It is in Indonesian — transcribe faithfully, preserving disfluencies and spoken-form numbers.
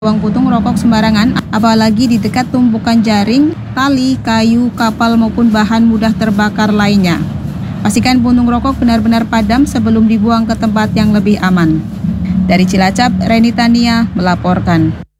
Buang puntung rokok sembarangan, apalagi di dekat tumpukan jaring, tali, kayu, kapal maupun bahan mudah terbakar lainnya. Pastikan puntung rokok benar-benar padam sebelum dibuang ke tempat yang lebih aman. Dari Cilacap, Reni Tania melaporkan.